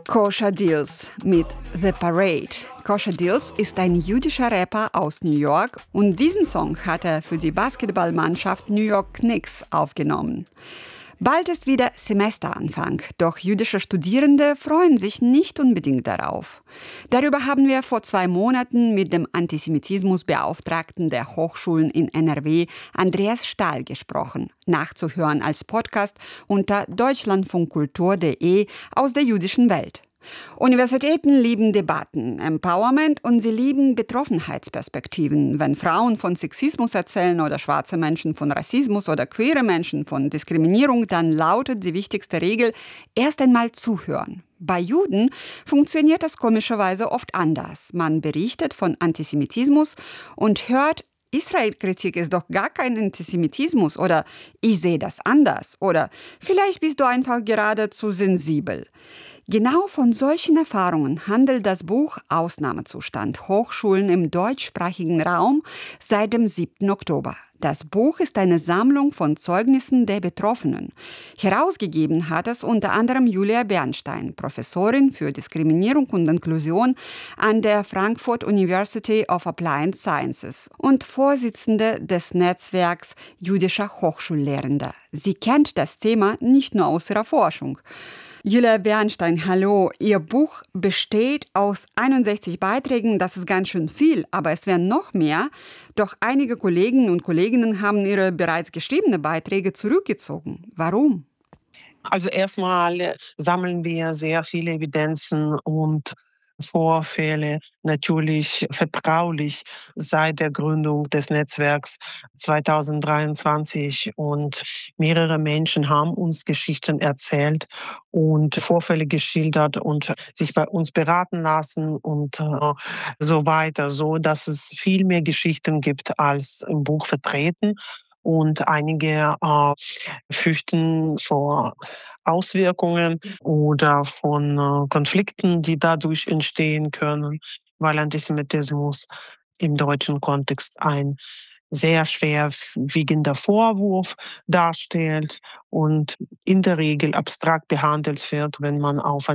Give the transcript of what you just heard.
Kosher Dillz mit The Parade. Kosher Dillz ist ein jüdischer Rapper aus New York und diesen Song hat er für die Basketballmannschaft New York Knicks aufgenommen. Bald ist wieder Semesteranfang, doch jüdische Studierende freuen sich nicht unbedingt darauf. Darüber haben wir vor 2 Monaten mit dem Antisemitismusbeauftragten der Hochschulen in NRW, Andreas Stahl, gesprochen. Nachzuhören als Podcast unter deutschlandfunkkultur.de aus der jüdischen Welt. Universitäten lieben Debatten, Empowerment und sie lieben Betroffenheitsperspektiven. Wenn Frauen von Sexismus erzählen oder schwarze Menschen von Rassismus oder queere Menschen von Diskriminierung, dann lautet die wichtigste Regel: erst einmal zuhören. Bei Juden funktioniert das komischerweise oft anders. Man berichtet von Antisemitismus und hört: Israel-Kritik ist doch gar kein Antisemitismus oder ich sehe das anders oder vielleicht bist du einfach gerade zu sensibel. Genau von solchen Erfahrungen handelt das Buch Ausnahmezustand: Hochschulen im deutschsprachigen Raum seit dem 7. Oktober. Das Buch ist eine Sammlung von Zeugnissen der Betroffenen. Herausgegeben hat es unter anderem Julia Bernstein, Professorin für Diskriminierung und Inklusion an der Frankfurt University of Applied Sciences und Vorsitzende des Netzwerks jüdischer Hochschullehrender. Sie kennt das Thema nicht nur aus ihrer Forschung. Julia Bernstein, hallo. Ihr Buch besteht aus 61 Beiträgen. Das ist ganz schön viel, aber es wären noch mehr. Doch einige Kollegen und Kolleginnen haben ihre bereits geschriebenen Beiträge zurückgezogen. Warum? Also erstmal sammeln wir sehr viele Evidenzen und Vorfälle, natürlich vertraulich seit der Gründung des Netzwerks 2023. Und mehrere Menschen haben uns Geschichten erzählt und Vorfälle geschildert und sich bei uns beraten lassen und so weiter, so dass es viel mehr Geschichten gibt als im Buch vertreten. Und einige fürchten vor Auswirkungen oder von Konflikten, die dadurch entstehen können, weil Antisemitismus im deutschen Kontext ein sehr schwerwiegender Vorwurf darstellt und in der Regel abstrakt behandelt wird, wenn man auf